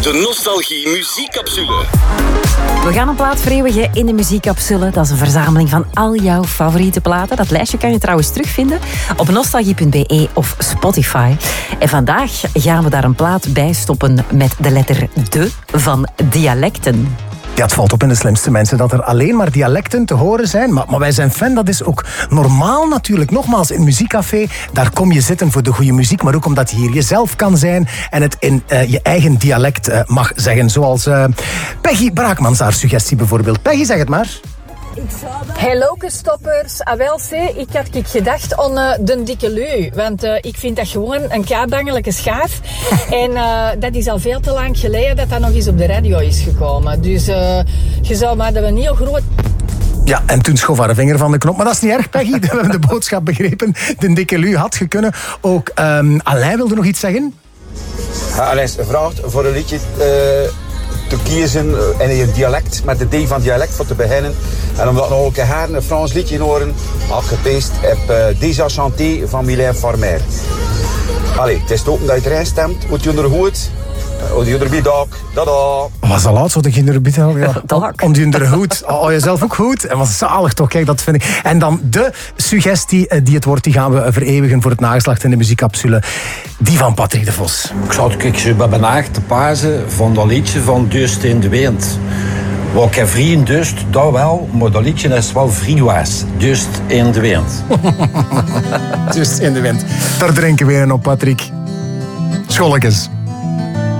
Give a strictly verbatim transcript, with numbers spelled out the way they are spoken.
De Nostalgie Muziekcapsule. We gaan een plaat vereeuwigen in de muziekcapsule. Dat is een verzameling van al jouw favoriete platen. Dat lijstje kan je trouwens terugvinden op nostalgie punt b e of Spotify. En vandaag gaan we daar een plaat bij stoppen met de letter D van dialecten. Ja, het valt op in de slimste mensen dat er alleen maar dialecten te horen zijn. Maar, maar wij zijn fan, dat is ook normaal natuurlijk. Nogmaals, in een muziekcafé, daar kom je zitten voor de goede muziek. Maar ook omdat je hier jezelf kan zijn en het in uh, je eigen dialect uh, mag zeggen. Zoals uh, Peggy Braakmans, haar suggestie bijvoorbeeld. Peggy, zeg het maar. Hallo stoppers, ah wel sé, ik had ik gedacht aan uh, de dikke lui, want uh, ik vind dat gewoon een kabangelijke schaaf en uh, dat is al veel te lang geleden dat dat nog eens op de radio is gekomen, dus uh, je zou maar dat we niet heel groot... Ja, en toen schoof haar vinger van de knop. Maar dat is niet erg, Peggy. We hebben de boodschap begrepen. De dikke lui had gekunnen. Ook um, Alain wilde nog iets zeggen. Ja, Alain vraagt voor een liedje... Uh... te kiezen in je dialect, met de D van dialect voor te beginnen. En omdat nog een keer een Frans liedje horen, had gepeest, heb uh, Déjà Chanté van Mylène Farmer. Allee, het is open dat je erin stemt, moet je er goed. Om die onderbied ook. Dada. Was al laat zo de kinderbied? Ja. Om die onder goed. Oh, jezelf ook goed. En was zalig toch, kijk, dat vind ik. En dan de suggestie die het wordt, die gaan we vereeuwigen voor het nageslacht in de muziekcapsule. Die van Patrick de Vos. Ik zou het zo bij benauwd te pazen van dat liedje van Deust in de Wind. Wat ik heb vriend Deust, dat wel, maar dat liedje is wel vriendwaas. Deust in de Wind. Deust in de Wind. Daar drinken we een op, Patrick. Scholletjes.